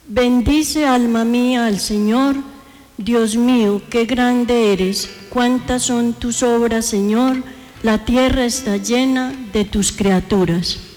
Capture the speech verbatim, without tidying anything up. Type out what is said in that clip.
Bendice, alma mía, al Señor. Dios mío, qué grande eres. Cuántas son tus obras, Señor. La tierra está llena de tus criaturas.